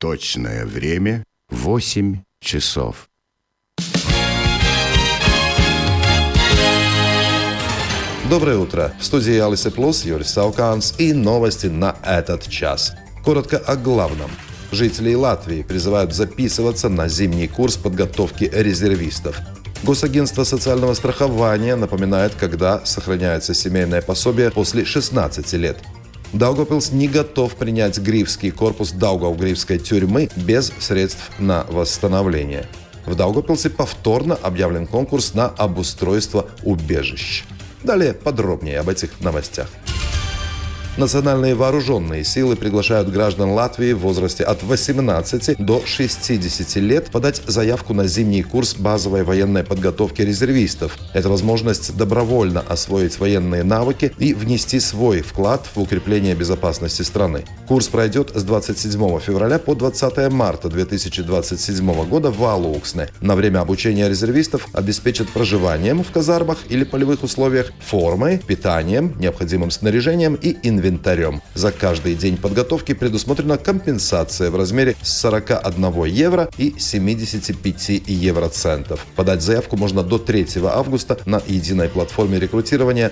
Точное время 8 часов. Доброе утро. В студии Алисы Плюс Юрий Сауканс и новости на этот час. Коротко о главном. Жителей Латвии призывают записываться на зимний курс подготовки резервистов. Госагентство социального страхования напоминает, когда сохраняется семейное пособие после 16 лет. Даугавпилс не готов принять Грифский корпус Даугавгрифской тюрьмы без средств на восстановление. В Даугавпилсе повторно объявлен конкурс на обустройство убежищ. Далее подробнее об этих новостях. Национальные вооруженные силы приглашают граждан Латвии в возрасте от 18 до 60 лет подать заявку на зимний курс базовой военной подготовки резервистов. Это возможность добровольно освоить военные навыки и внести свой вклад в укрепление безопасности страны. Курс пройдет с 27 февраля по 20 марта 2027 года в Алуксне. На время обучения резервистов обеспечат проживанием в казармах или полевых условиях, формой, питанием, необходимым снаряжением и инвентарем. За каждый день подготовки предусмотрена компенсация в размере 41 евро и 75 евроцентов. Подать заявку можно до 3 августа на единой платформе рекрутирования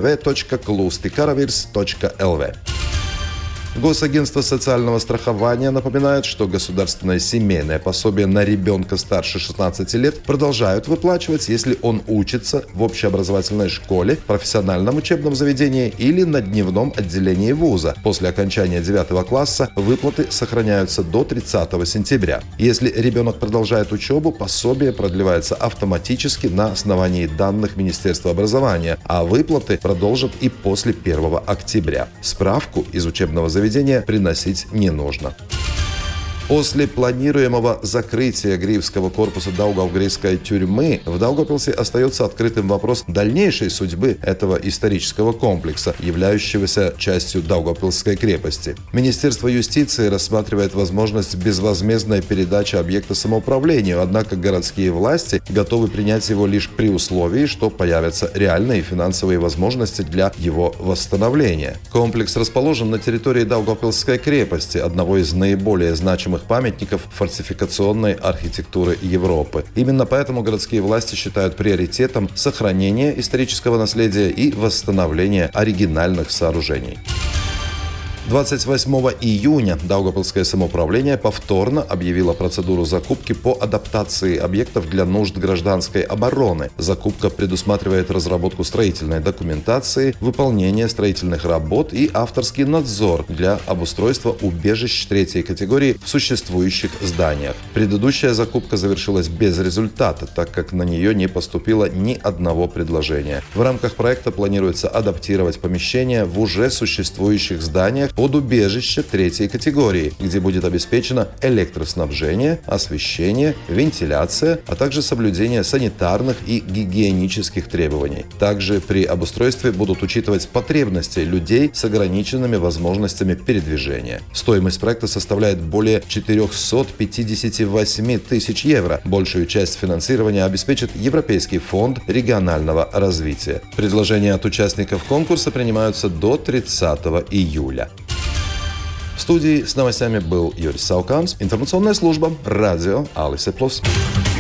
www.klustikaravīrs.lv. Госагентство социального страхования напоминает, что государственное семейное пособие на ребенка старше 16 лет продолжают выплачивать, если он учится в общеобразовательной школе, профессиональном учебном заведении или на дневном отделении вуза. После окончания 9 класса выплаты сохраняются до 30 сентября. Если ребенок продолжает учебу, пособие продлевается автоматически на основании данных Министерства образования, а выплаты продолжат и после 1 октября. Справку из учебного заведения приносить не нужно. После планируемого закрытия Грифского корпуса Даугавгрифской тюрьмы в Даугавпилсе остается открытым вопрос дальнейшей судьбы этого исторического комплекса, являющегося частью Даугавпилской крепости. Министерство юстиции рассматривает возможность безвозмездной передачи объекта самоуправлению, однако городские власти готовы принять его лишь при условии, что появятся реальные финансовые возможности для его восстановления. Комплекс расположен на территории Даугавпилской крепости, одного из наиболее значимых памятников фортификационной архитектуры Европы. Именно поэтому городские власти считают приоритетом сохранение исторического наследия и восстановление оригинальных сооружений. 28 июня Даугавпилское самоуправление повторно объявило процедуру закупки по адаптации объектов для нужд гражданской обороны. Закупка предусматривает разработку строительной документации, выполнение строительных работ и авторский надзор для обустройства убежищ 3 категории в существующих зданиях. Предыдущая закупка завершилась без результата, так как на нее не поступило ни одного предложения. В рамках проекта планируется адаптировать помещения в уже существующих зданиях под убежище 3 категории, где будет обеспечено электроснабжение, освещение, вентиляция, а также соблюдение санитарных и гигиенических требований. Также при обустройстве будут учитывать потребности людей с ограниченными возможностями передвижения. Стоимость проекта составляет более 458 тысяч евро. Большую часть финансирования обеспечит Европейский фонд регионального развития. Предложения от участников конкурса принимаются до 30 июля. В студии с новостями был Юрий Сауканс, информационная служба «Радио Алисы Плюс».